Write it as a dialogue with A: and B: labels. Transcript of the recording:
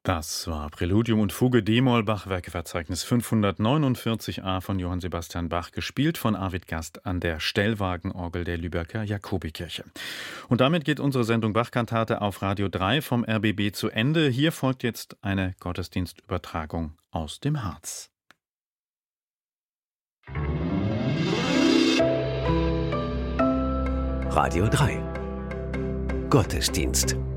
A: Das war Präludium und Fuge d-Moll, Bach-Werkeverzeichnis 549a von Johann Sebastian Bach, gespielt von Arvid Gast an der Stellwagenorgel der Lübecker Jakobikirche. Und damit geht unsere Sendung Bach-Kantate auf Radio 3 vom RBB zu Ende. Hier folgt jetzt eine Gottesdienstübertragung aus dem Harz.
B: Radio 3 Gottesdienst